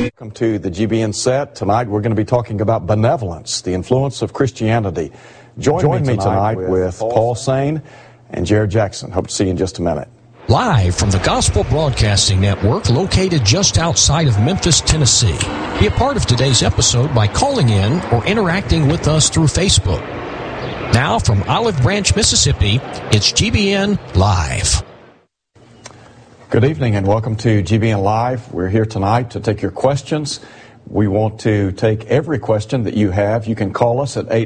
Welcome to the GBN set. Tonight we're going to be talking about benevolence, the influence of Christianity. Join me tonight with Paul Sane and Jared Jackson. Hope to see you in just a minute. Live from the Gospel Broadcasting Network, located just outside of Memphis, Tennessee. Be a part of today's episode by calling in or interacting with us through Facebook. Now from Olive Branch, Mississippi, it's GBN Live. Good evening and welcome to GBN Live. We're here tonight to take your questions. We want to take every question that you have. You can call us at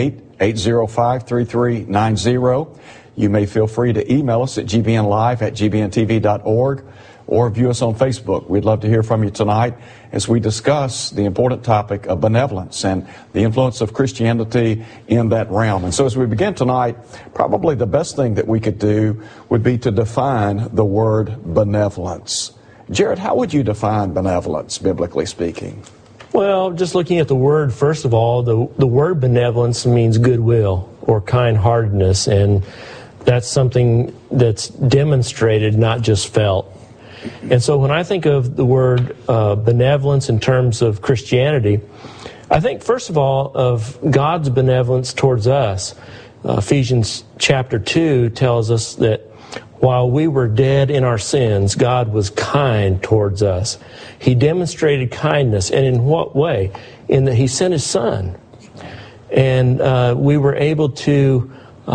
888-805-3390. You may feel free to email us at gbnlive@gbntv.org or view us on Facebook. We'd love to hear from you tonight as we discuss the important topic of benevolence and the influence of Christianity in that realm. And so as we begin tonight, probably the best thing that we could do would be to define the word benevolence. Jared, how would you define benevolence, biblically speaking? Well, just looking at the word, first of all, the word benevolence means goodwill or kind-heartedness, and that's something that's demonstrated, not just felt. And so when I think of the word benevolence in terms of Christianity, I think, first of all, of God's benevolence towards us. Ephesians chapter 2 tells us that while we were dead in our sins, God was kind towards us. He demonstrated kindness. And in what way? In that He sent His Son. And we were able to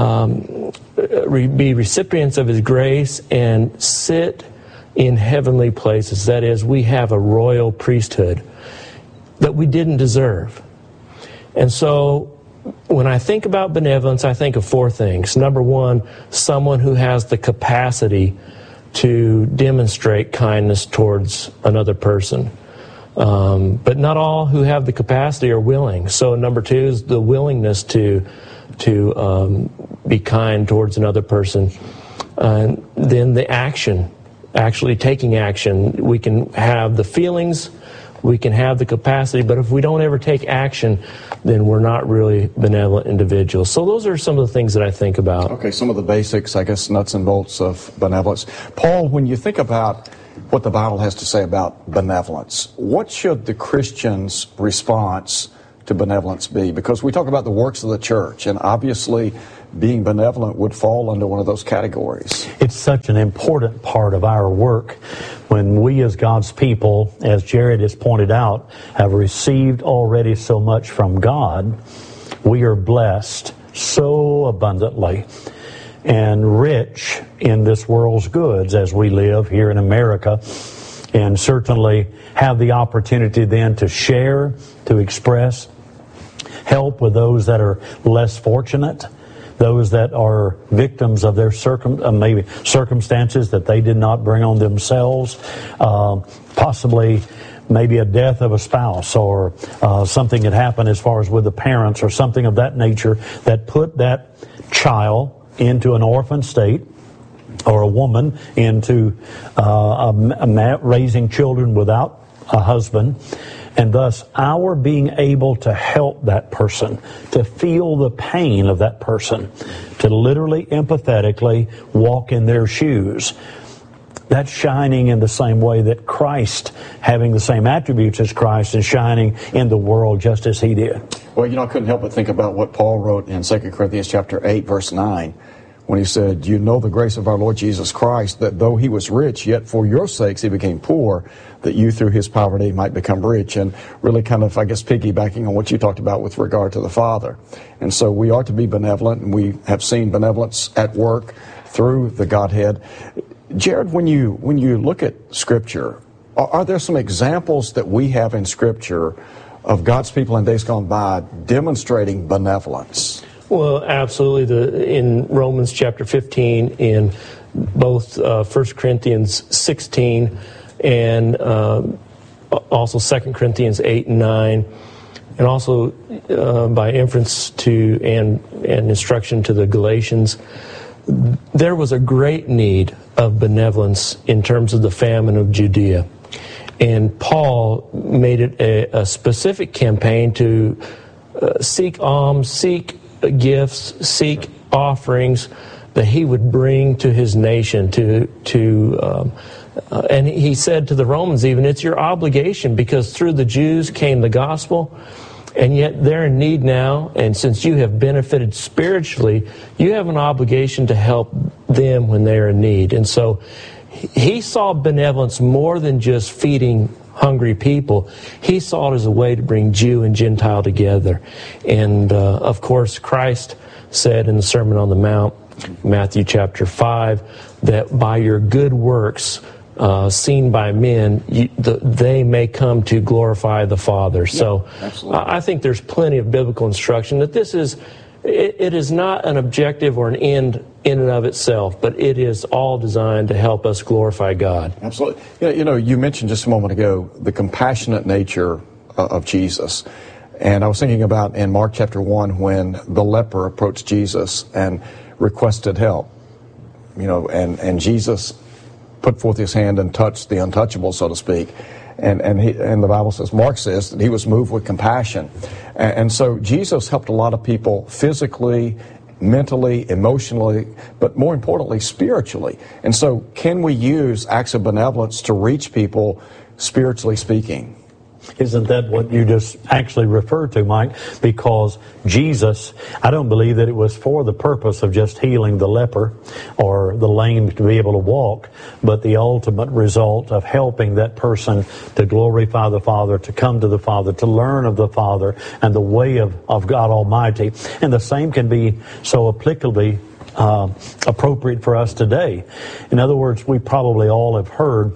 be recipients of His grace and sit in heavenly places. That is, we have a royal priesthood that we didn't deserve. And so when I think about benevolence, I think of four things. Number one, someone who has the capacity to demonstrate kindness towards another person. But not all who have the capacity are willing. So number two is the willingness to be kind towards another person. And then the action, actually taking action. We can have the feelings, we can have the capacity, but if we don't ever take action, then we're not really benevolent individuals. So those are some of the things that I think about. Okay, some of the basics, I guess, nuts and bolts of benevolence. Paul, when you think about what the Bible has to say about benevolence, what should the Christian's response to benevolence be? Because we talk about the works of the church, and obviously being benevolent would fall under one of those categories. It's such an important part of our work when we as God's people, as Jared has pointed out, have received already so much from God. We are blessed so abundantly and rich in this world's goods as we live here in America, and certainly have the opportunity then to share, to express, help with those that are less fortunate, those that are victims of their maybe circumstances that they did not bring on themselves, possibly maybe a death of a spouse or something that happened as far as with the parents or something of that nature that put that child into an orphan state, or a woman into raising children without a husband. And thus, our being able to help that person, to feel the pain of that person, to literally, empathetically walk in their shoes, that's shining in the same way that Christ, having the same attributes as Christ, is shining in the world just as He did. Well, I couldn't help but think about what Paul wrote in 2 Corinthians chapter 8, verse 9, when he said, "You know the grace of our Lord Jesus Christ, that though He was rich, yet for your sakes He became poor, that you through His poverty might become rich." And really kind of, I guess, piggybacking on what you talked about with regard to the Father. And so we are to be benevolent, and we have seen benevolence at work through the Godhead. Jared, when you look at Scripture, are there some examples that we have in Scripture of God's people in days gone by demonstrating benevolence? Well, absolutely. In Romans chapter 15, in both 1 Corinthians 16 and also 2 Corinthians 8 and 9, and also by inference to and instruction to the Galatians, there was a great need of benevolence in terms of the famine of Judea. And Paul made it a specific campaign to seek alms, seek gifts, seek offerings that he would bring to his nation to And he said to the Romans even, it's your obligation, because through the Jews came the gospel, and yet they're in need now, and since you have benefited spiritually, you have an obligation to help them when they are in need. And so he saw benevolence more than just feeding hungry people. He saw it as a way to bring Jew and Gentile together. And of course, Christ said in the Sermon on the Mount, Matthew chapter 5, that by your good works seen by men, they may come to glorify the Father. So I think there's plenty of biblical instruction that this is, it is not an objective or an end in and of itself, but it is all designed to help us glorify God. Absolutely. You know, you mentioned just a moment ago the compassionate nature of Jesus. And I was thinking about in Mark chapter 1 when the leper approached Jesus and requested help. You know, and Jesus put forth his hand and touched the untouchable, so to speak. And the Bible says, Mark says, that he was moved with compassion. And so Jesus helped a lot of people physically, mentally, emotionally, but more importantly, spiritually. And so can we use acts of benevolence to reach people, spiritually speaking? Isn't that what you just actually referred to, Mike? Because Jesus, I don't believe that it was for the purpose of just healing the leper or the lame to be able to walk, but the ultimate result of helping that person to glorify the Father, to come to the Father, to learn of the Father and the way of God Almighty. And the same can be so applicably appropriate for us today. In other words, we probably all have heard,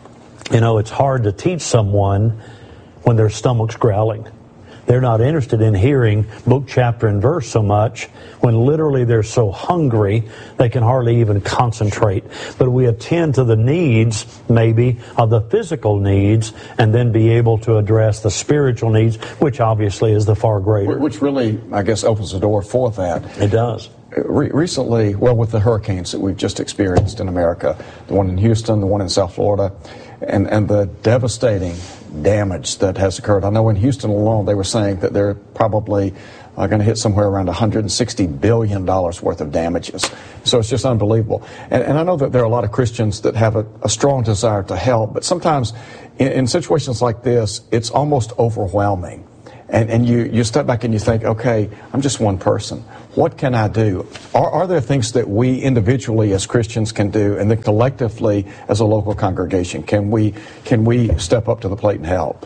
you know, it's hard to teach someone when their stomach's growling. They're not interested in hearing book, chapter, and verse so much when literally they're so hungry they can hardly even concentrate. But we attend to the needs, maybe, of the physical needs and then be able to address the spiritual needs, which obviously is the far greater. Which really, I guess, opens the door for that. It does. Recently, well, with the hurricanes that we've just experienced in America, the one in Houston, the one in South Florida, and the devastating damage that has occurred. I know in Houston alone, they were saying that they're probably going to hit somewhere around $160 billion worth of damages. So it's just unbelievable. And I know that there are a lot of Christians that have a strong desire to help, but sometimes in situations like this, it's almost overwhelming. And you step back and you think, okay, I'm just one person. What can I do? Are there things that we individually as Christians can do, and then collectively as a local congregation, can we step up to the plate and help?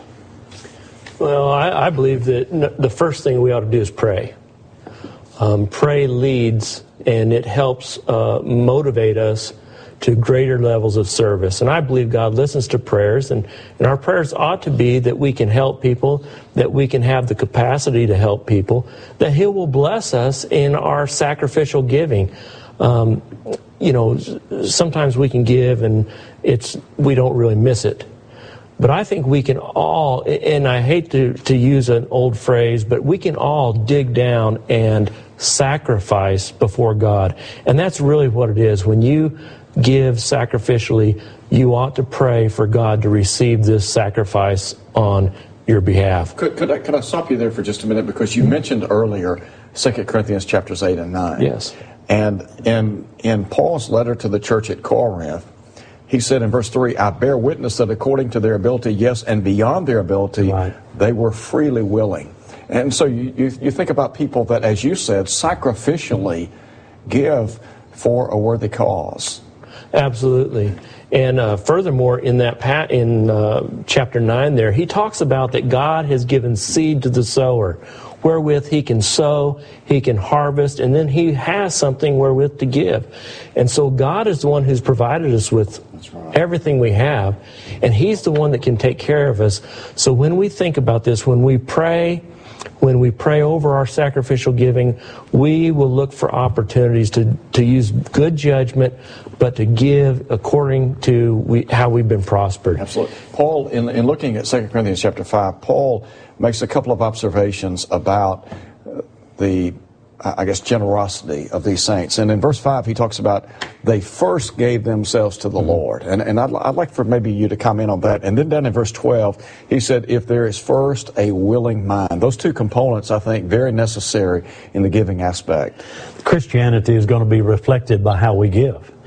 Well, I believe that the first thing we ought to do is pray. Pray leads, and it helps motivate us to greater levels of service. And I believe God listens to prayers, and our prayers ought to be that we can help people, that we can have the capacity to help people, that He will bless us in our sacrificial giving. You know, sometimes we can give and we don't really miss it. But I think we can all, and I hate to use an old phrase, but we can all dig down and sacrifice before God. And that's really what it is. When you give sacrificially, you ought to pray for God to receive this sacrifice on your behalf. Could I stop you there for just a minute? Because you mentioned earlier 2 Corinthians chapters 8 and 9. Yes. And in Paul's letter to the church at Corinth, he said in verse 3, I bear witness that according to their ability, yes, and beyond their ability, right, they were freely willing. And so you think about people that, as you said, sacrificially give for a worthy cause. Absolutely. And furthermore, in chapter 9 there, he talks about that God has given seed to the sower, wherewith he can sow, he can harvest, and then he has something wherewith to give. And so God is the one who's provided us with everything we have, and he's the one that can take care of us. So when we think about this, when we pray over our sacrificial giving, we will look for opportunities to use good judgment, but to give according to how we've been prospered. Absolutely. Paul, in looking at 2 Corinthians chapter 5, Paul makes a couple of observations about the generosity of these saints. And in verse 5, he talks about they first gave themselves to the Lord. And I'd like for maybe you to comment on that. And then down in verse 12, he said, if there is first a willing mind. Those two components, I think, very necessary in the giving aspect. Christianity is going to be reflected by how we give.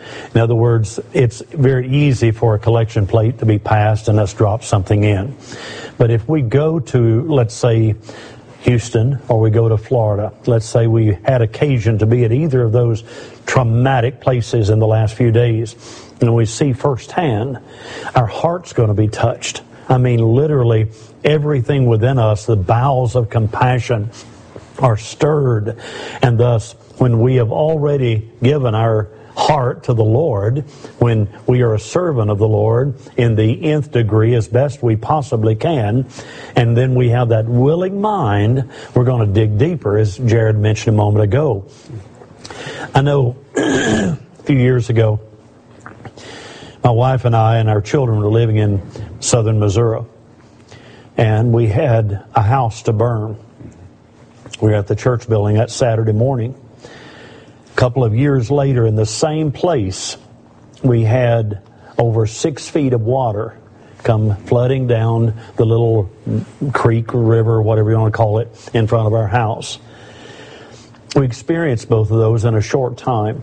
In other words, it's very easy for a collection plate to be passed and us drop something in. But if we go to, let's say, Houston, or we go to Florida, let's say we had occasion to be at either of those traumatic places in the last few days, and we see firsthand, our heart's going to be touched. I mean, literally, everything within us, the bowels of compassion, are stirred. And thus, when we have already given our heart to the Lord, when we are a servant of the Lord in the nth degree as best we possibly can, and then we have that willing mind, we're going to dig deeper, as Jared mentioned a moment ago. I know a few years ago, my wife and I and our children were living in southern Missouri, and we had a house to burn. We were at the church building that Saturday morning. A couple of years later, in the same place, we had over 6 feet of water come flooding down the little creek or river, whatever you want to call it, in front of our house. We experienced both of those in a short time.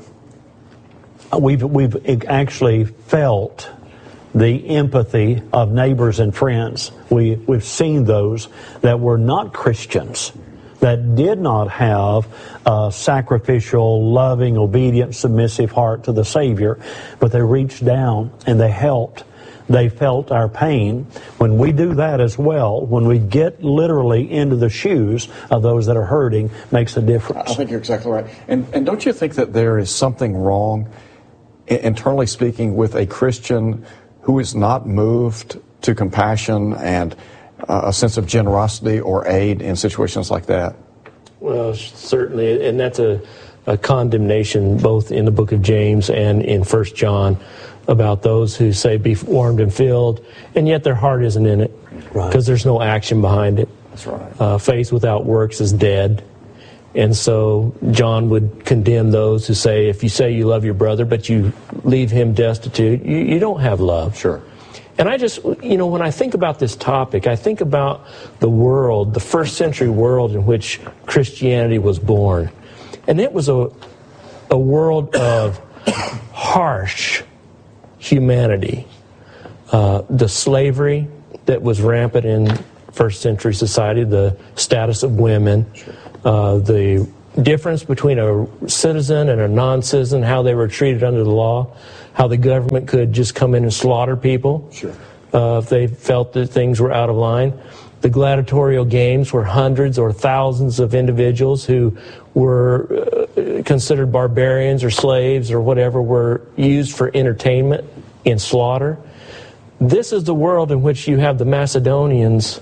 We've actually felt the empathy of neighbors and friends. We've seen those that were not Christians, that did not have a sacrificial, loving, obedient, submissive heart to the Savior, but they reached down and they helped. They felt our pain. When we do that as well, when we get literally into the shoes of those that are hurting, makes a difference. I think you're exactly right. And don't you think that there is something wrong, internally speaking, with a Christian who is not moved to compassion and a sense of generosity or aid in situations like that? Well, certainly, and that's a condemnation both in the book of James and in 1 John about those who say, be warmed and filled, and yet their heart isn't in it because there's no action behind it. That's right. Faith without works is dead. And so John would condemn those who say, if you say you love your brother, but you leave him destitute, you don't have love. Sure. And I just, when I think about this topic, I think about the world, the first century world in which Christianity was born. And it was a world of harsh humanity. The slavery that was rampant in first century society, the status of women, the difference between a citizen and a non-citizen, how they were treated under the law, how the government could just come in and slaughter people if they felt that things were out of line. The gladiatorial games where hundreds or thousands of individuals who were considered barbarians or slaves or whatever were used for entertainment in slaughter. This is the world in which you have the Macedonians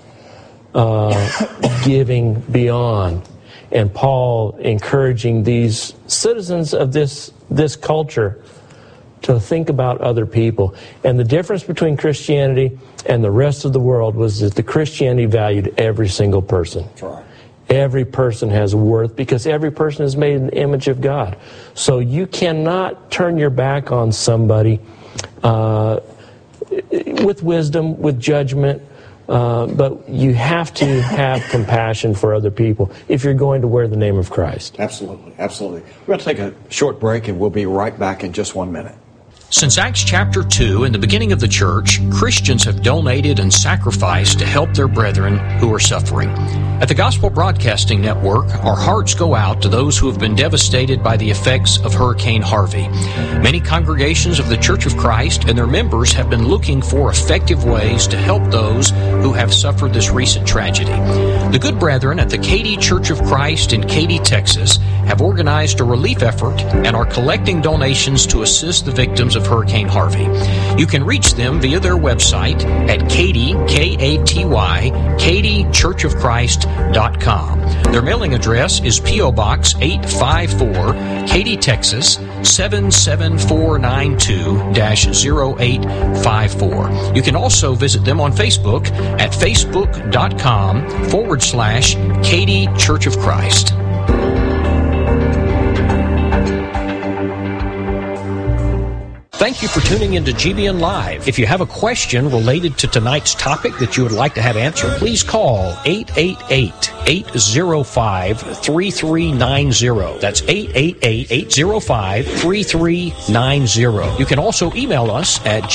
giving beyond, and Paul encouraging these citizens of this culture to think about other people. And the difference between Christianity and the rest of the world was that the Christianity valued every single person. That's right. Every person has worth because every person is made in the image of God. So you cannot turn your back on somebody with wisdom, with judgment, but you have to have compassion for other people if you're going to wear the name of Christ. Absolutely, absolutely. We're going to take a short break and we'll be right back in just 1 minute. Since Acts chapter 2 and the beginning of the church, Christians have donated and sacrificed to help their brethren who are suffering. At the Gospel Broadcasting Network, our hearts go out to those who have been devastated by the effects of Hurricane Harvey. Many congregations of the Church of Christ and their members have been looking for effective ways to help those who have suffered this recent tragedy. The good brethren at the Katy Church of Christ in Katy, Texas, have organized a relief effort and are collecting donations to assist the victims of Hurricane Harvey. You can reach them via their website at Katy, K-A-T-Y, KatyChurchOfChrist.com. Their mailing address is P.O. Box 854, Katy, Texas 77492-0854. You can also visit them on Facebook at Facebook.com/Katy Church of Christ. Thank thank you for tuning into GBN Live. If you have a question related to tonight's topic that you would like to have answered, please call 888-805-3390. That's 888-805-3390. You can also email us at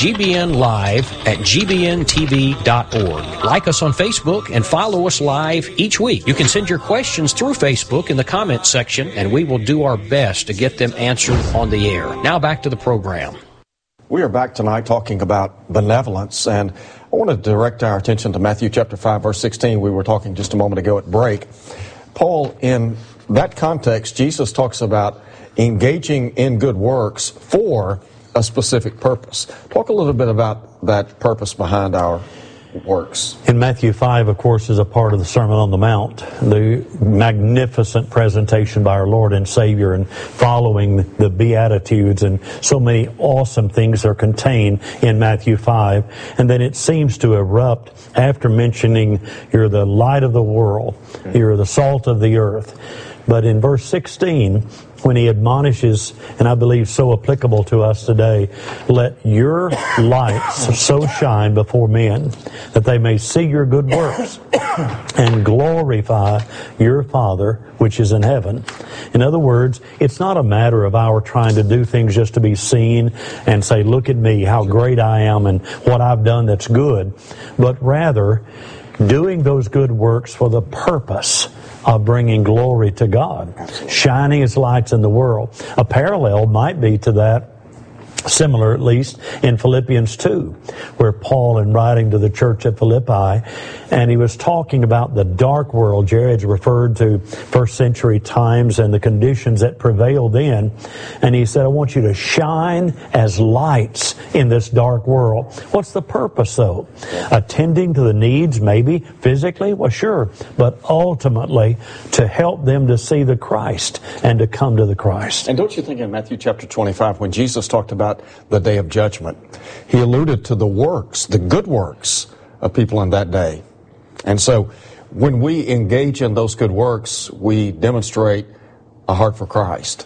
gbnlive@gbntv.org. Like us on Facebook and follow us live each week. You can send your questions through Facebook in the comments section, and we will do our best to get them answered on the air. Now back to the program. We are back tonight talking about benevolence, and I want to direct our attention to Matthew chapter 5, verse 16. We were talking just a moment ago at break. Paul, in that context, Jesus talks about engaging in good works for a specific purpose. Talk a little bit about that purpose behind our works. In Matthew 5, of course, is a part of the Sermon on the Mount, the magnificent presentation by our Lord and Savior, and following the Beatitudes, and so many awesome things are contained in Matthew 5. And then it seems to erupt after mentioning you're the light of the world, you're the salt of the earth. But in verse 16, when he admonishes, and I believe so applicable to us today, let your lights so shine before men that they may see your good works and glorify your Father which is in heaven. In other words, it's not a matter of our trying to do things just to be seen and say, look at me, how great I am and what I've done that's good, but rather doing those good works for the purpose of bringing glory to God, shining as lights in the world. A parallel might be to that, similar at least, in Philippians 2, where Paul, in writing to the church at Philippi, and he was talking about the dark world. Jared's referred to first century times and the conditions that prevailed then. And he said, I want you to shine as lights in this dark world. What's the purpose, though? Attending to the needs, maybe, physically? Well, sure. But ultimately, to help them to see the Christ and to come to the Christ. And don't you think in Matthew chapter 25, when Jesus talked about the day of judgment, he alluded to the works, the good works of people in that day. And so when we engage in those good works, we demonstrate a heart for Christ.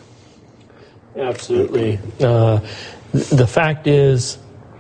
Absolutely. The fact is,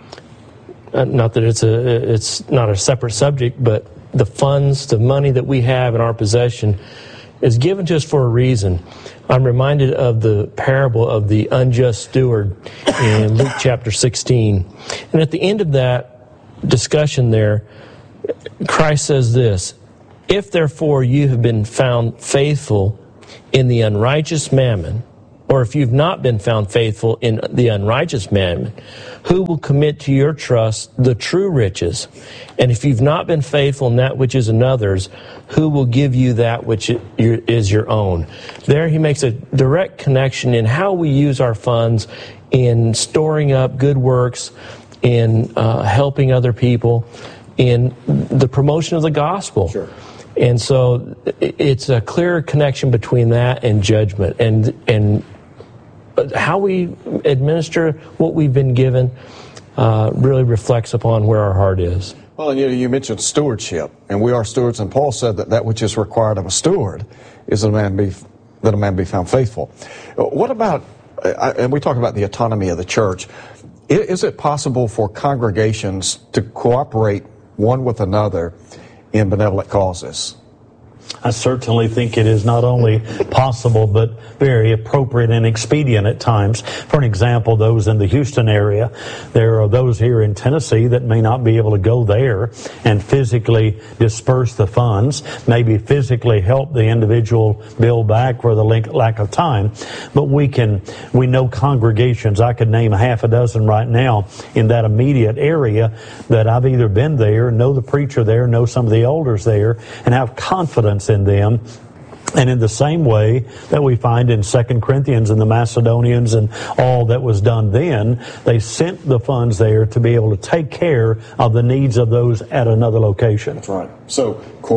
not that it's not a separate subject, but the funds, the money that we have in our possession is given to us for a reason. I'm reminded of the parable of the unjust steward in Luke chapter 16. And at the end of that discussion there, Christ says this, if therefore you have been found faithful in the unrighteous mammon, or if you've not been found faithful in the unrighteous mammon, who will commit to your trust the true riches? And if you've not been faithful in that which is another's, who will give you that which is your own? There he makes a direct connection in how we use our funds in storing up good works, in helping other people, in the promotion of the gospel. Sure. And so it's a clear connection between that and judgment. And how we administer what we've been given really reflects upon where our heart is. Well, and you mentioned stewardship, and we are stewards, and Paul said that which is required of a steward is that a man be found faithful. What about, and we talk about the autonomy of the church, is it possible for congregations to cooperate one with another in benevolent causes? I certainly think it is not only possible, but very appropriate and expedient at times. For an example, those in the Houston area, there are those here in Tennessee that may not be able to go there and physically disperse the funds, maybe physically help the individual build back for the lack of time. But we know congregations, I could name half a dozen right now in that immediate area that I've either been there, know the preacher there, know some of the elders there, and have confidence in them. And in the same way that we find in 2 Corinthians and the Macedonians and all that was done then, they sent the funds there to be able to take care of the needs of those at another location. That's right. So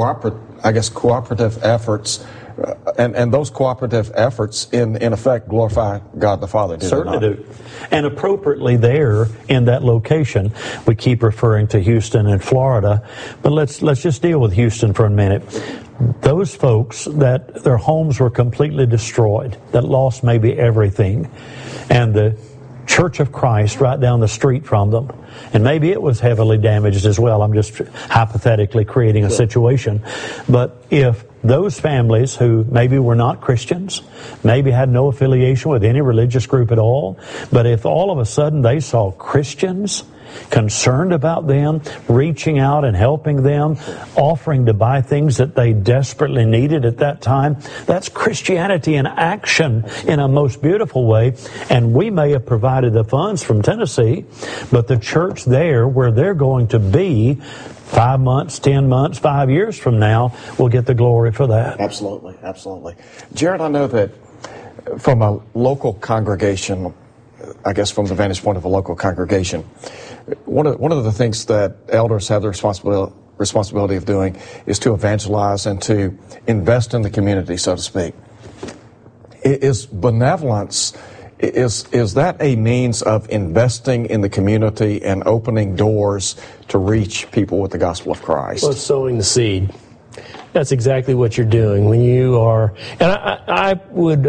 cooperative efforts, and those cooperative efforts in effect glorify God the Father. Certainly do. And appropriately there in that location, we keep referring to Houston and Florida, but let's just deal with Houston for a minute. Those folks that their homes were completely destroyed, that lost maybe everything, and the Church of Christ right down the street from them, and maybe it was heavily damaged as well. I'm just hypothetically creating a situation. But if those families who maybe were not Christians, maybe had no affiliation with any religious group at all, but if all of a sudden they saw Christians concerned about them, reaching out and helping them, offering to buy things that they desperately needed at that time, that's Christianity in action in a most beautiful way. And we may have provided the funds from Tennessee, but the church there, where they're going to be 5 months, 10 months, 5 years from now, will get the glory for that. Absolutely, absolutely. Jared, I know that from a local congregation, I guess from the vantage point of a local congregation, one of the things that elders have the responsibility of doing is to evangelize and to invest in the community, so to speak. Is benevolence, is that a means of investing in the community and opening doors to reach people with the gospel of Christ? Well, it's sowing the seed. That's exactly what you're doing when you are, and I would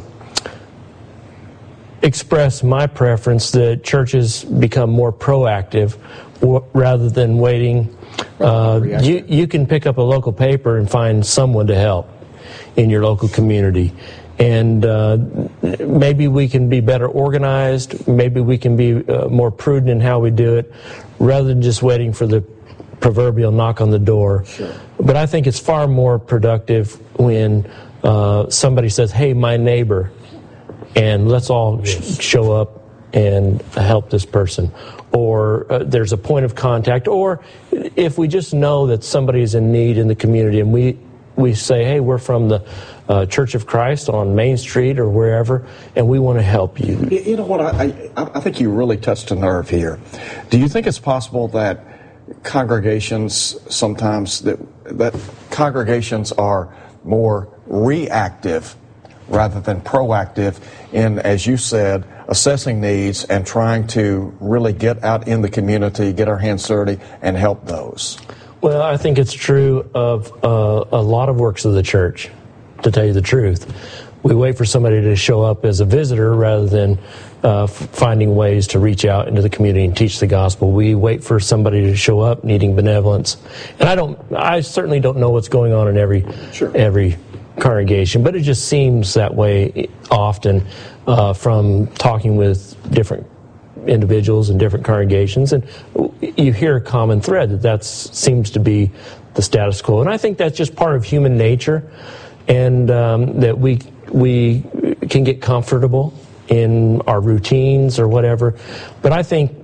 express my preference that churches become more proactive rather than waiting. You can pick up a local paper and find someone to help in your local community. And maybe we can be better organized. Maybe we can be more prudent in how we do it rather than just waiting for the proverbial knock on the door. Sure. But I think it's far more productive when somebody says, hey, my neighbor, and let's all show up and help this person. Or there's a point of contact. Or if we just know that somebody is in need in the community and we say, hey, we're from the Church of Christ on Main Street or wherever, and we want to help you. You know what, I think you really touched a nerve here. Do you think it's possible that congregations sometimes, that congregations are more reactive rather than proactive in, as you said, assessing needs and trying to really get out in the community, get our hands dirty, and help those? Well, I think it's true of a lot of works of the church, to tell you the truth. We wait for somebody to show up as a visitor rather than finding ways to reach out into the community and teach the gospel. We wait for somebody to show up needing benevolence. And I certainly don't know what's going on in every congregation, but it just seems that way often from talking with different individuals in different congregations, and you hear a common thread that seems to be the status quo. And I think that's just part of human nature, and that we can get comfortable in our routines or whatever. But I think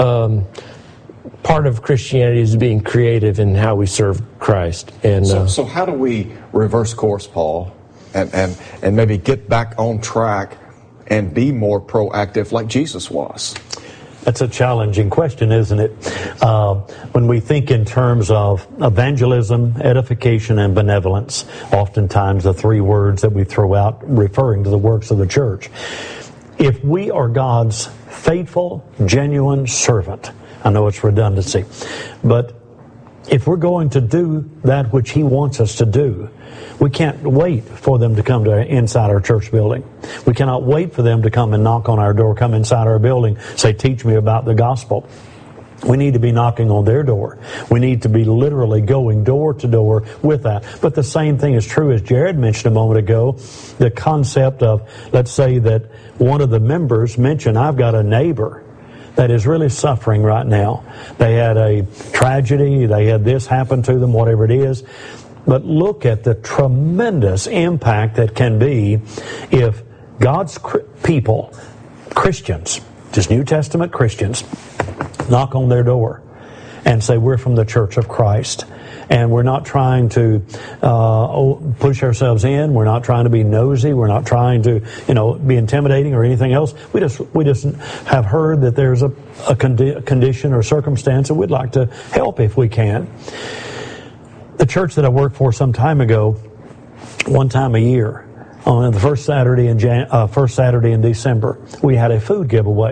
part of Christianity is being creative in how we serve Christ. And so how do we reverse course, Paul, and maybe get back on track and be more proactive like Jesus was? That's a challenging question, isn't it? When we think in terms of evangelism, edification, and benevolence, oftentimes the three words that we throw out referring to the works of the church. If we are God's faithful, genuine servant, I know it's redundancy, but if we're going to do that which He wants us to do, we can't wait for them to come to inside our church building. We cannot wait for them to come and knock on our door, come inside our building, say, teach me about the gospel. We need to be knocking on their door. We need to be literally going door to door with that. But the same thing is true, as Jared mentioned a moment ago, the concept of, let's say that one of the members mentioned, I've got a neighbor that is really suffering right now. They had a tragedy, they had this happen to them, whatever it is. But look at the tremendous impact that can be if God's people, Christians, just New Testament Christians, knock on their door and say, we're from the Church of Christ. And we're not trying to push ourselves in. We're not trying to be nosy. We're not trying to, be intimidating or anything else. We just have heard that there's a condition or circumstance, and we'd like to help if we can. The church that I worked for some time ago, one time a year, on the first Saturday in December, we had a food giveaway.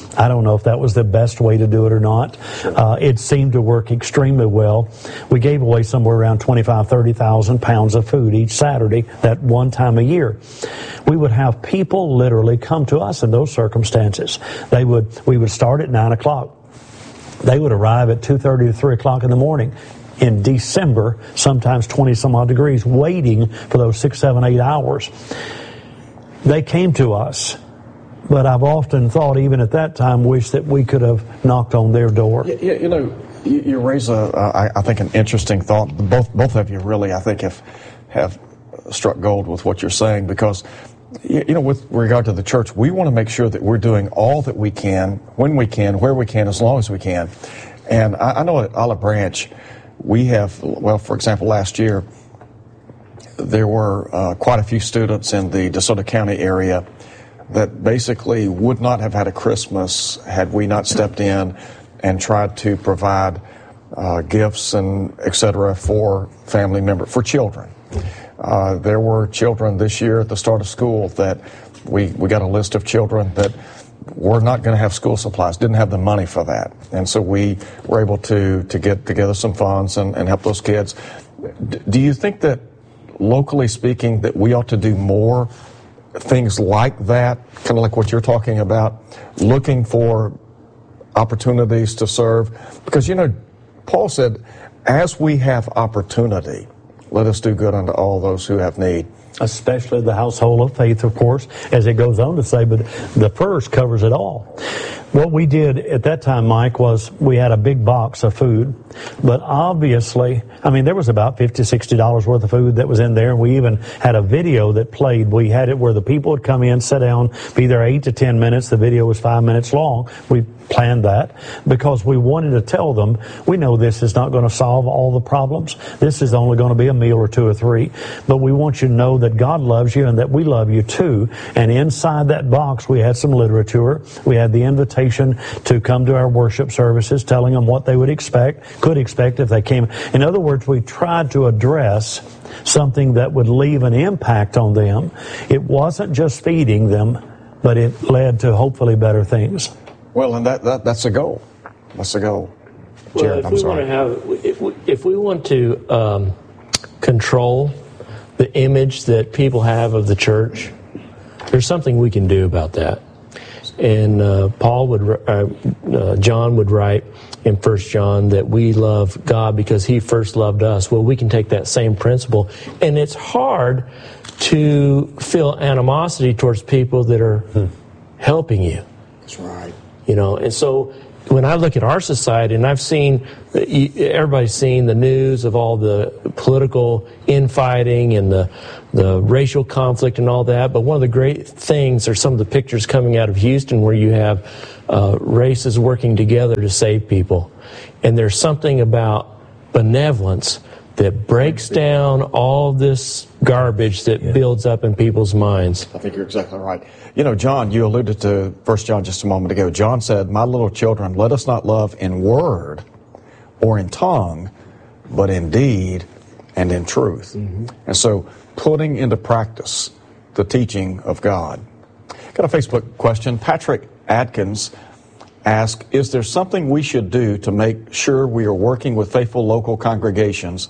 I don't know if that was the best way to do it or not. It seemed to work extremely well. We gave away somewhere around 30,000 pounds of food each Saturday, that one time a year. We would have people literally come to us in those circumstances. We would start at 9 o'clock. They would arrive at 2:30 to 3 o'clock in the morning. In December, sometimes 20 some odd degrees, waiting for those 6, 7, 8 hours. They came to us, but I've often thought, even at that time, wish that we could have knocked on their door. You know, you raise I think an interesting thought. Both of you really, I think, have struck gold with what you're saying, because with regard to the church, we want to make sure that we're doing all that we can, when we can, where we can, as long as we can. And I know at Olive Branch, we have, for example, last year, there were quite a few students in the DeSoto County area that basically would not have had a Christmas had we not stepped in and tried to provide gifts and et cetera for family members, for children. There were children this year at the start of school that we got a list of children that were not going to have school supplies, didn't have the money for that. And so we were able to get together some funds and help those kids. Do you think that, locally speaking, that we ought to do more things like that, kind of like what you're talking about, looking for opportunities to serve? Because, Paul said, as we have opportunity, let us do good unto all those who have need. Especially the household of faith, of course, as it goes on to say, but the verse covers it all. What we did at that time, Mike, was we had a big box of food, but obviously, there was about $50, $60 worth of food that was in there, and we even had a video that played. We had it where the people would come in, sit down, be there 8 to 10 minutes. The video was 5 minutes long. We planned that because we wanted to tell them, we know this is not going to solve all the problems. This is only going to be a meal or 2 or 3, but we want you to know that God loves you and that we love you too. And inside that box, we had some literature. We had the invitation to come to our worship services, telling them what they could expect if they came. In other words, we tried to address something that would leave an impact on them. It wasn't just feeding them, but it led to hopefully better things. Well, and that's a goal. That's a goal. Jared, I'm sorry. If we want to control the image that people have of the church, there's something we can do about that. And John would write in 1 John that we love God because He first loved us. Well, we can take that same principle, and it's hard to feel animosity towards people that are helping you. That's right. And so when I look at our society, and I've seen, everybody's seen the news of all the political infighting and the racial conflict and all that, but one of the great things are some of the pictures coming out of Houston where you have races working together to save people. And there's something about benevolence that breaks down all this garbage that builds up in people's minds. I think you're exactly right. John, you alluded to 1 John just a moment ago. John said, "My little children, let us not love in word or in tongue, but in deed and in truth." Mm-hmm. And so putting into practice the teaching of God. Got a Facebook question. Patrick Adkins asked, is there something we should do to make sure we are working with faithful local congregations,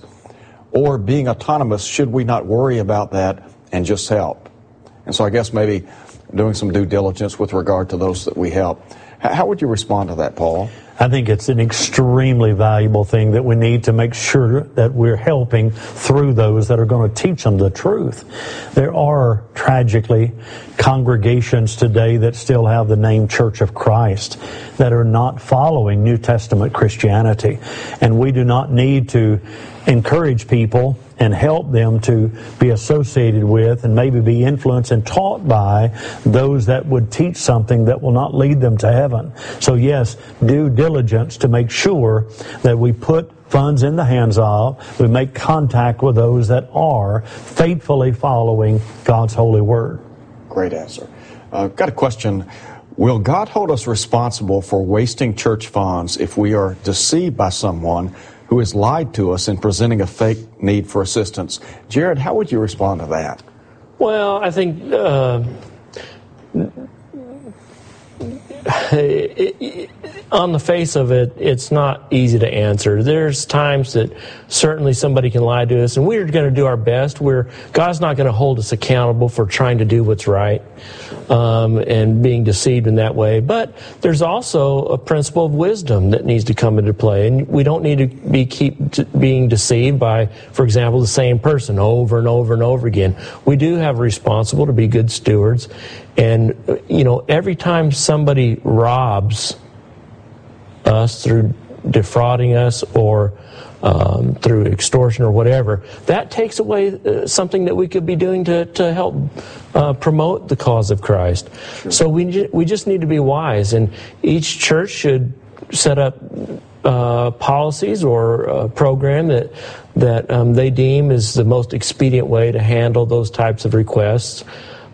or being autonomous, should we not worry about that and just help? And so I guess maybe doing some due diligence with regard to those that we help. How would you respond to that, Paul? I think it's an extremely valuable thing that we need to make sure that we're helping through those that are going to teach them the truth. There are, tragically, congregations today that still have the name Church of Christ that are not following New Testament Christianity. And we do not need to encourage people and help them to be associated with and maybe be influenced and taught by those that would teach something that will not lead them to heaven. So yes, due diligence to make sure that we put funds in the hands of, we make contact with those that are faithfully following God's holy word. Great answer. Got a question. Will God hold us responsible for wasting church funds if we are deceived by someone who has lied to us in presenting a fake need for assistance? Jared, how would you respond to that? Well, I think on the face of it, it's not easy to answer. There's times that certainly somebody can lie to us, and we're going to do our best. God's not going to hold us accountable for trying to do what's right and being deceived in that way. But there's also a principle of wisdom that needs to come into play, and we don't need to keep being deceived by, for example, the same person over and over and over again. We do have a responsibility to be good stewards, and every time somebody robs us through defrauding us or through extortion or whatever, that takes away something that we could be doing to help promote the cause of Christ. Sure. So we just need to be wise, and each church should set up policies or a program that they deem is the most expedient way to handle those types of requests.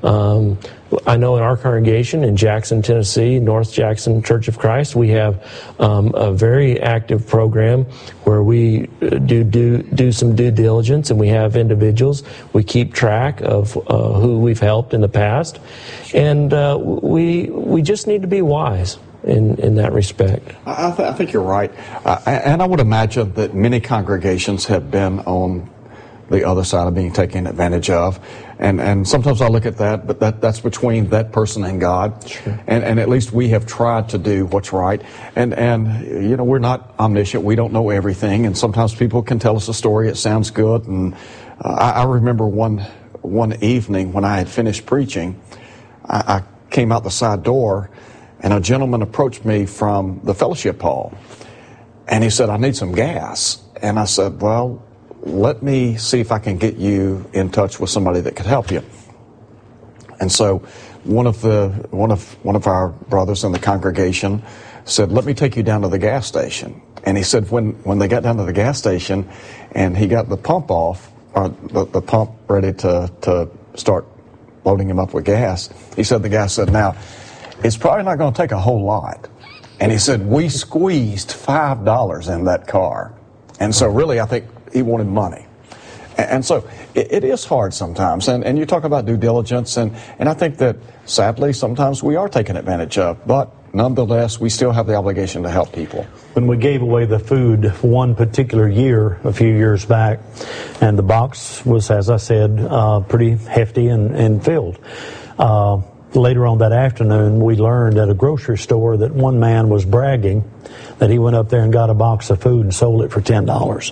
I know in our congregation in Jackson, Tennessee, North Jackson Church of Christ, we have a very active program where we do some due diligence, and we have individuals. We keep track of who we've helped in the past, and we just need to be wise in that respect. I think you're right, and I would imagine that many congregations have been on the other side of being taken advantage of. And sometimes I look at that, but that's between that person and God. Sure. And at least we have tried to do what's right. And we're not omniscient. We don't know everything. And sometimes people can tell us a story. It sounds good. And I remember one evening when I had finished preaching, I came out the side door, and a gentleman approached me from the fellowship hall. And he said, "I need some gas." And I said, "Well, let me see if I can get you in touch with somebody that could help you." And so one of our brothers in the congregation said, "Let me take you down to the gas station." And he said when they got down to the gas station and he got the pump off, or the pump ready to start loading him up with gas, he said, the guy said, "Now, it's probably not going to take a whole lot." And he said, "We squeezed $5 in that car." And so really I think he wanted money. And so it is hard sometimes. And you talk about due diligence, and I think that sadly sometimes we are taken advantage of. But nonetheless, we still have the obligation to help people. When we gave away the food one particular year, a few years back, and the box was, as I said, pretty hefty and filled. Later on that afternoon, we learned at a grocery store that one man was bragging that he went up there and got a box of food and sold it for $10.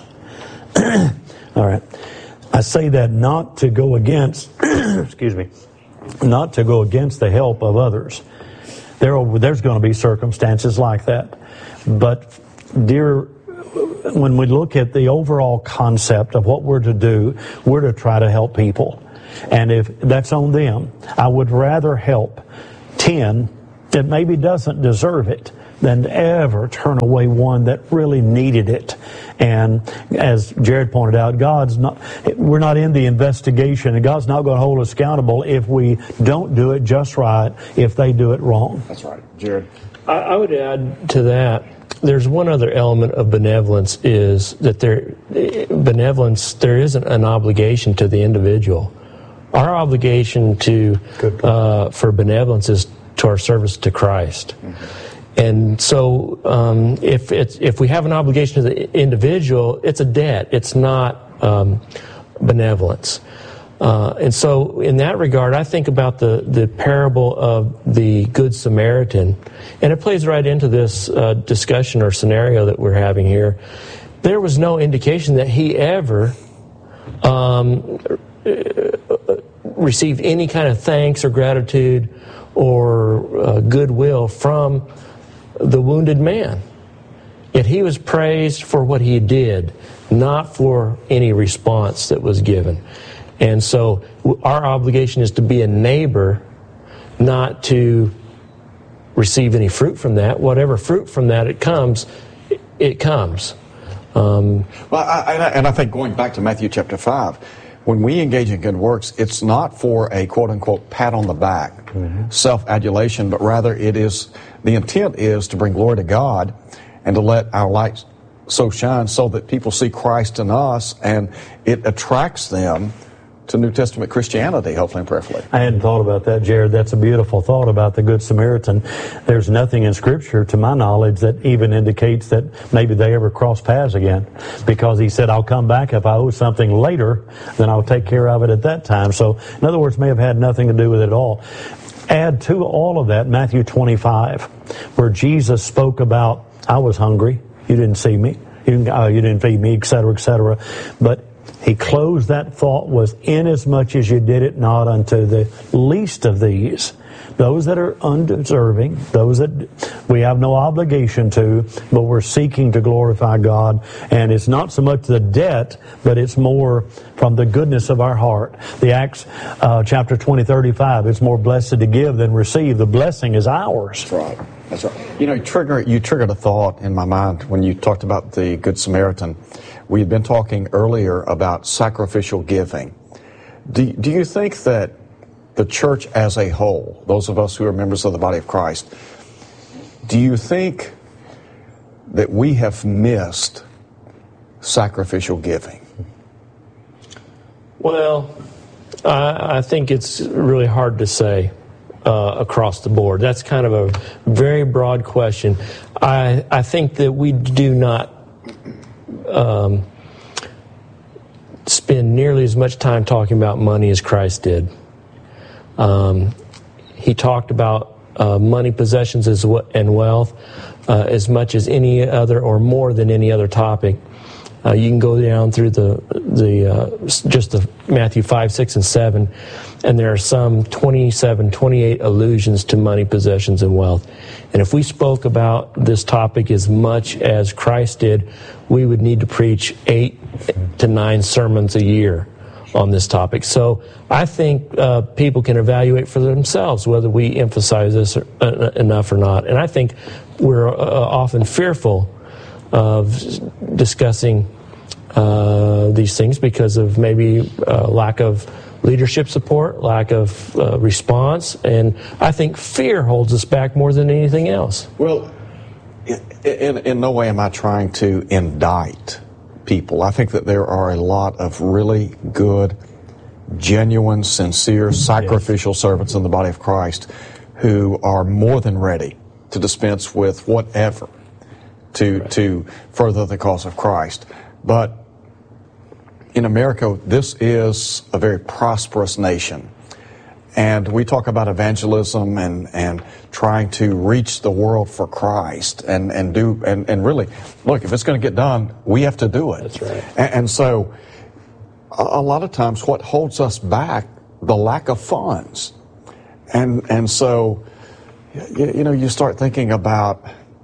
All right. I say that not to go against, not to go against the help of others. There's going to be circumstances like that. But, when we look at the overall concept of what we're to do, we're to try to help people. And if that's on them, I would rather help 10 that maybe doesn't deserve it than to ever turn away one that really needed it. And as Jared pointed out, we're not in the investigation, and God's not going to hold us accountable if we don't do it just right, if they do it wrong. That's right. Jared? I would add to that, there's one other element of benevolence, is that there isn't an obligation to the individual. Our obligation for benevolence is to our service to Christ. Mm-hmm. And so if we have an obligation to the individual, it's a debt. It's not benevolence. And so in that regard, I think about the parable of the Good Samaritan, and it plays right into this discussion or scenario that we're having here. There was no indication that he ever received any kind of thanks or gratitude or goodwill from the wounded man. Yet he was praised for what he did, not for any response that was given. And so our obligation is to be a neighbor, not to receive any fruit from that. Whatever fruit from that it comes. Well, I think going back to Matthew chapter 5, when we engage in good works, it's not for a quote-unquote pat on the back, mm-hmm. self-adulation, but rather the intent is to bring glory to God and to let our light so shine so that people see Christ in us, and it attracts them to New Testament Christianity, hopefully and prayerfully. I hadn't thought about that, Jared. That's a beautiful thought about the Good Samaritan. There's nothing in Scripture, to my knowledge, that even indicates that maybe they ever cross paths again. Because he said, I'll come back if I owe something later, then I'll take care of it at that time. So, in other words, may have had nothing to do with it at all. Add to all of that Matthew 25, where Jesus spoke about, I was hungry, you didn't see me, you didn't feed me, etc., etc. But he closed that thought was, inasmuch as you did it not unto the least of these, those that are undeserving, those that we have no obligation to, but we're seeking to glorify God. And it's not so much the debt, but it's more from the goodness of our heart. The Acts chapter 20, 35, it's more blessed to give than receive. The blessing is ours. That's right. That's right. You know, you triggered a thought in my mind when you talked about the Good Samaritan. We had been talking earlier about sacrificial giving. Do you think that the church as a whole, those of us who are members of the body of Christ, do you think that we have missed sacrificial giving? Well, I think it's really hard to say across the board. That's kind of a very broad question. I think that we do not spend nearly as much time talking about money as Christ did. He talked about money, possessions, and wealth as much as any other, or more than any other topic. You can go down through just the Matthew 5, 6, and 7, and there are some 27, 28 allusions to money, possessions, and wealth. And if we spoke about this topic as much as Christ did, we would need to preach 8 to 9 sermons a year on this topic. So I think people can evaluate for themselves whether we emphasize this enough or not. And I think we're often fearful of discussing these things because of maybe lack of leadership support, lack of response, and I think fear holds us back more than anything else. Well, in no way am I trying to indict people. I think that there are a lot of really good, genuine, sincere, sacrificial servants in the body of Christ who are more than ready to dispense with whatever to further the cause of Christ. But in America, this is a very prosperous nation. And we talk about evangelism and trying to reach the world for Christ and really, look, if it's going to get done, we have to do it. That's right. And so a lot of times what holds us back, the lack of funds. And so, you know, you start thinking about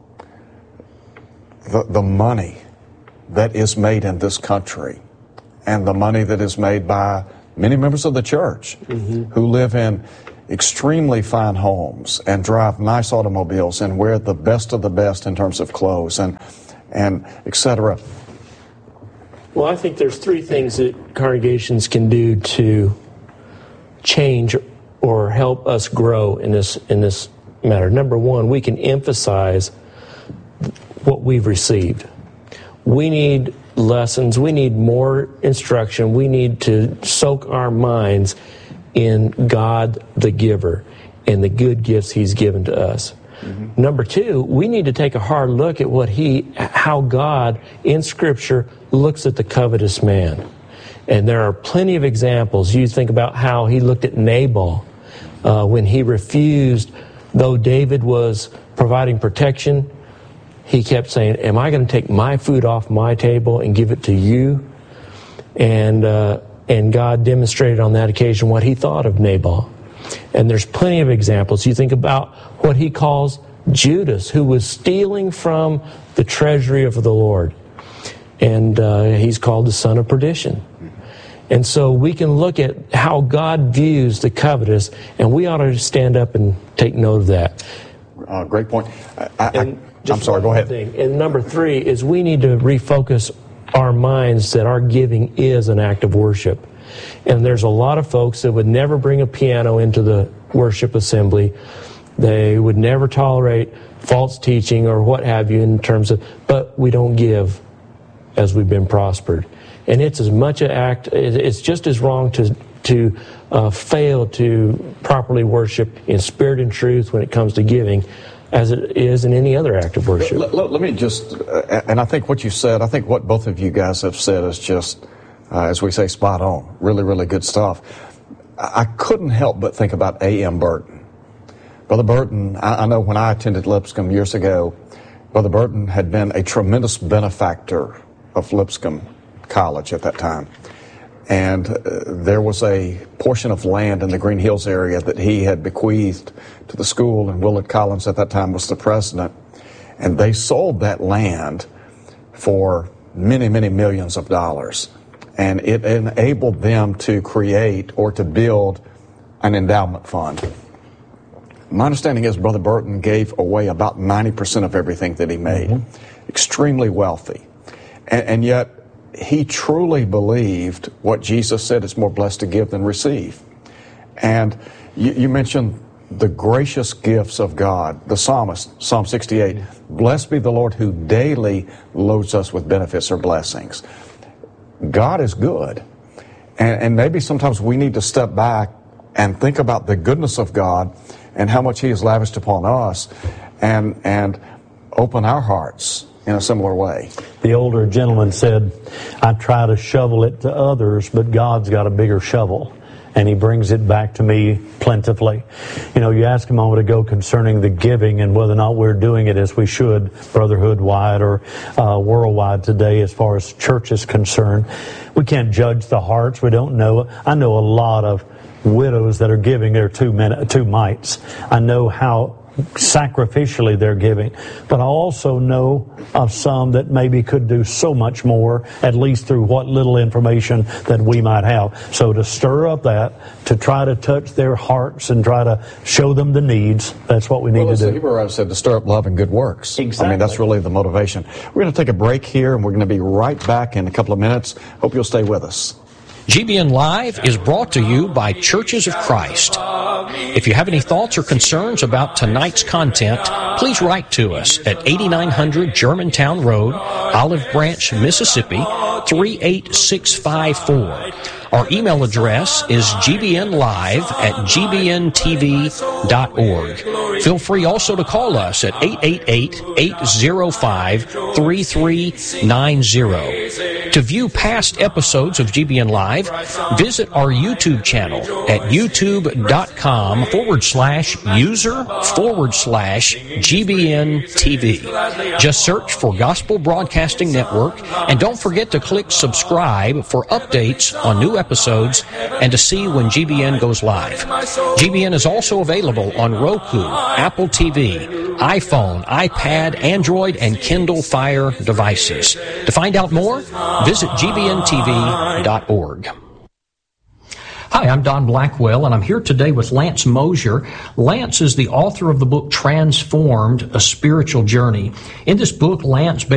the money that is made in this country and the money that is made by many members of the church who live in extremely fine homes and drive nice automobiles and wear the best of the best in terms of clothes and et cetera. Well, I think there's 3 things that congregations can do to change or help us grow in this matter. Number 1, we can emphasize what we've received. We need lessons. We need more instruction. We need to soak our minds in God the giver and the good gifts He's given to us. Number 2, we need to take a hard look at how God in Scripture looks at the covetous man. And there are plenty of examples. You think about how He looked at Nabal when he refused, though David was providing protection. He kept saying, am I going to take my food off my table and give it to you? And God demonstrated on that occasion what He thought of Nabal. And there's plenty of examples. You think about what He calls Judas, who was stealing from the treasury of the Lord. And he's called the son of perdition. And so we can look at how God views the covetous, and we ought to stand up and take note of that. Great point. I'm sorry, go ahead. And number 3 is we need to refocus our minds that our giving is an act of worship. And there's a lot of folks that would never bring a piano into the worship assembly. They would never tolerate false teaching or what have you in terms of, but we don't give as we've been prospered. And it's as much an act, it's just as wrong to to fail to properly worship in spirit and truth when it comes to giving as it is in any other act of worship. Let me just, and I think what you said, I think what both of you guys have said is just, as we say, spot on. Really, really good stuff. I couldn't help but think about A.M. Burton. Brother Burton, I know when I attended Lipscomb years ago, Brother Burton had been a tremendous benefactor of Lipscomb College at that time. And there was a portion of land in the Green Hills area that he had bequeathed to the school, and Willard Collins at that time was the president. And they sold that land for many, many millions of dollars. And it enabled them to create or to build an endowment fund. My understanding is Brother Burton gave away about 90% of everything that he made. Extremely wealthy. And yet, he truly believed what Jesus said, it's more blessed to give than receive. And you mentioned the gracious gifts of God. The psalmist, Psalm 68, blessed be the Lord who daily loads us with benefits or blessings. God is good. And maybe sometimes we need to step back and think about the goodness of God and how much he has lavished upon us and open our hearts in a similar way. The older gentleman said, I try to shovel it to others, but God's got a bigger shovel, and he brings it back to me plentifully. You know, you asked a moment ago concerning the giving and whether or not we're doing it as we should, brotherhood-wide or worldwide today as far as church is concerned. We can't judge the hearts. We don't know. I know a lot of widows that are giving their two mites. I know how sacrificially they're giving, but I also know of some that maybe could do so much more, at least through what little information that we might have. So to stir up that, to try to touch their hearts and try to show them the needs, that's what we need to do. The Hebrew writer said to stir up love and good works. Exactly. I mean, that's really the motivation. We're going to take a break here, and we're going to be right back in a couple of minutes. Hope you'll stay with us. GBN Live is brought to you by Churches of Christ. If you have any thoughts or concerns about tonight's content, please write to us at 8900 Germantown Road, Olive Branch, Mississippi, 38654. Our email address is gbnlive@gbntv.org. Feel free also to call us at 888-805-3390. To view past episodes of GBN Live, visit our YouTube channel at youtube.com/user/GBN TV. Just search for Gospel Broadcasting Network, and don't forget to click subscribe for updates on new episodes and to see when GBN goes live. GBN is also available on Roku, Apple TV, iPhone, iPad, Android, and Kindle Fire devices. To find out more, visit gbntv.org. Hi, I'm Don Blackwell, and I'm here today with Lance Mosier. Lance is the author of the book Transformed, A Spiritual Journey. In this book, Lance